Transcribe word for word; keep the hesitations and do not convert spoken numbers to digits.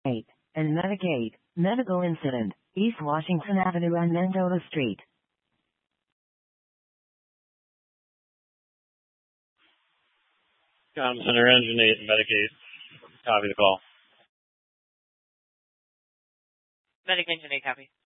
eight, and Medigate, medical incident, East Washington Avenue and Mendota Street. Com Center, Engine eight, Medigate. Copy the call. Medic Engine eight, copy.